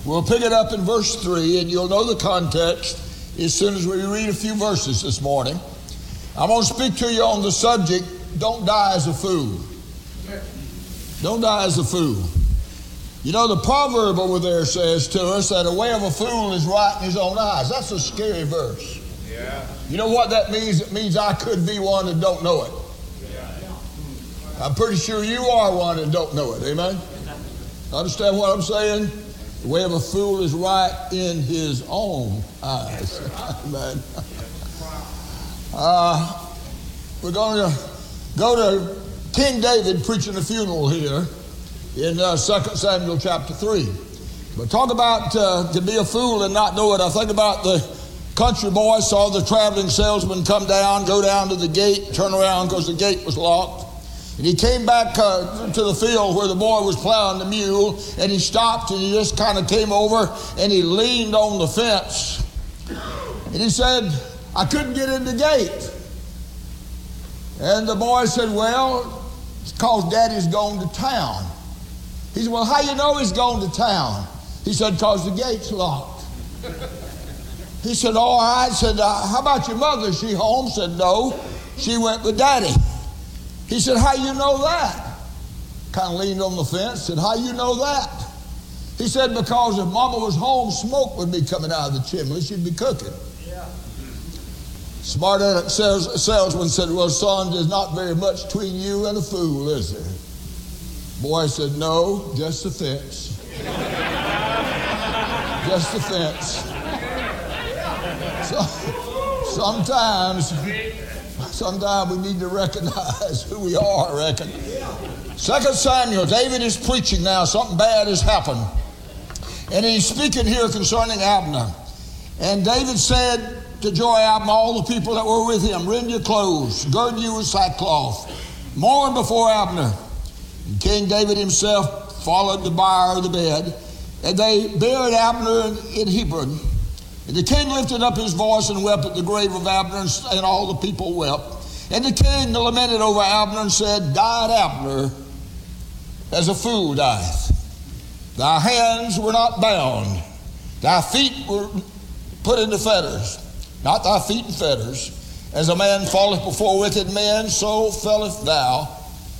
We'll pick it up in verse 3, and you'll know the context as soon as we read a few verses this morning. I'm going to speak to you on the subject, don't die as a fool. Don't die as a fool. You know, the proverb over there says to us that a way of a fool is right in his own eyes. That's a scary verse. Yeah. You know what that means? It means I could be one that don't know it. Yeah. I'm pretty sure you are one that don't know it. Amen? Understand what I'm saying? The way of a fool is right in his own eyes. Amen. We're going to go to King David preaching a funeral here in 2 Samuel chapter 3. But talk about to be a fool and not know it. I think about the country boy saw the traveling salesman come down, go down to the gate, turn around because the gate was locked. And he came back to the field where the boy was plowing the mule, and he stopped and he just kind of came over and he leaned on the fence. And he said, I couldn't get in the gate. And the boy said, well, it's because Daddy's gone to town. He said, well, how you know he's gone to town? He said, because the gate's locked. He said, all right. Said, how about your mother? Is she home? Said, no, she went with Daddy. He said, how you know that? Kind of leaned on the fence, said, how you know that? He said, because if Mama was home, smoke would be coming out of the chimney. She'd be cooking. Yeah. Smart aleck salesman said, well, son, there's not very much between you and a fool, is there? Boy said, no, just the fence. Just the fence. So, sometimes we need to recognize who we are, I reckon. 2 Samuel, David is preaching now. Something bad has happened. And he's speaking here concerning Abner. And David said to Joab and all the people that were with him, rend your clothes, gird you with sackcloth, mourn before Abner. And King David himself followed the bier of the bed. And they buried Abner in Hebron. And the king lifted up his voice and wept at the grave of Abner, and all the people wept. And the king lamented over Abner and said, died Abner as a fool dieth. Thy hands were not bound. Thy feet were put into fetters. Not thy feet in fetters. As a man falleth before wicked men, so fellest thou.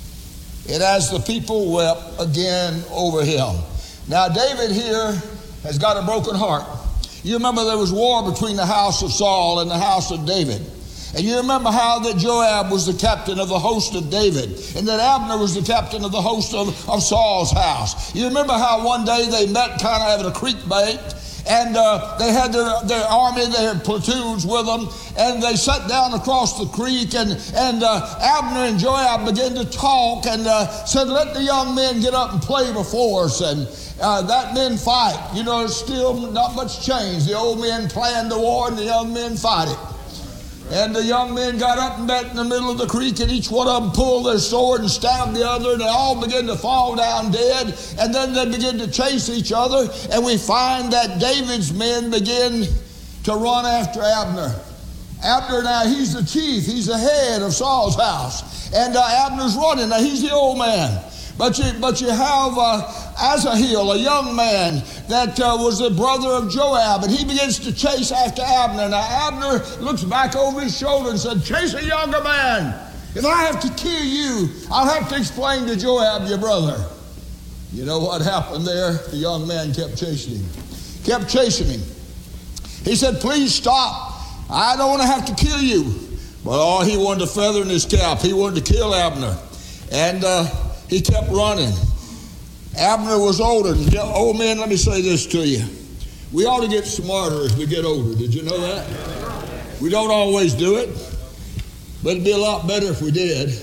And as the people wept again over him. Now David here has got a broken heart. You remember there was war between the house of Saul and the house of David. And you remember how that Joab was the captain of the host of David, and that Abner was the captain of the host of Saul's house. You remember how one day they met kind of at a creek bank, and they had their army, they had platoons with them, and they sat down across the creek, and Abner and Joab began to talk and said, let the young men get up and play before us. And that men fight. You know, it's still not much change. The old men plan the war and the young men fight it. And the young men got up and met in the middle of the creek, and each one of them pulled their sword and stabbed the other, and they all began to fall down dead. And then they began to chase each other, and we find that David's men begin to run after Abner. Abner, now he's the chief, he's the head of Saul's house. And Abner's running. Now he's the old man. But you have Asahel, a young man that was the brother of Joab, and he begins to chase after Abner. Now Abner looks back over his shoulder and said, chase a younger man. If I have to kill you, I'll have to explain to Joab, your brother. You know what happened there? The young man kept chasing him. Kept chasing him. He said, please stop. I don't want to have to kill you. But he wanted a feather in his cap. He wanted to kill Abner. And he kept running. Abner was older. Old man, let me say this to you. We ought to get smarter as we get older. Did you know that? We don't always do it, but it'd be a lot better if we did.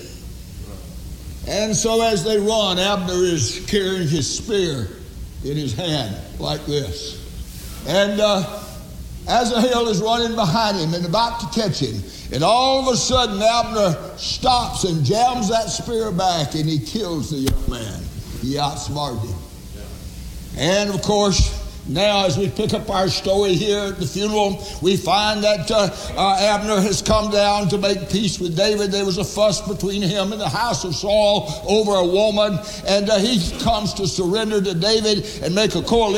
And so as they run, Abner is carrying his spear in his hand like this. And Asahel is running behind him and about to catch him. And all of a sudden, Abner stops and jams that spear back, and he kills the young man. He outsmarted him. And of course, now as we pick up our story here at the funeral, we find that Abner has come down to make peace with David. There was a fuss between him and the house of Saul over a woman, and he comes to surrender to David and make a coalition